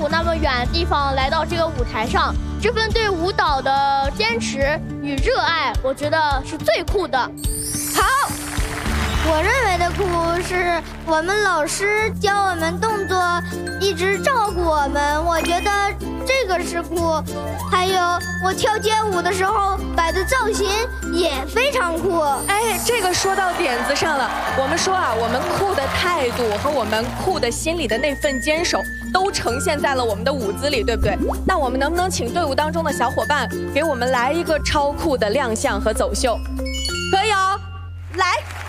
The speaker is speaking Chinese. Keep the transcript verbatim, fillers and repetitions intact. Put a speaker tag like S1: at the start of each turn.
S1: 那么远的地方来到这个舞台上，这份对舞蹈的坚持与热爱，我觉得是最酷的。
S2: 好，我认为的酷是我们老师教我们动作，一直照顾我们，我觉得这个是酷。还有我跳街舞的时候摆的造型也非常酷。
S3: 哎，这个说到点子上了。我们说啊，我们酷的态度和我们酷的心里的那份坚守，都呈现在了我们的舞姿里，对不对？那我们能不能请队伍当中的小伙伴给我们来一个超酷的亮相和走秀？可以哦，来。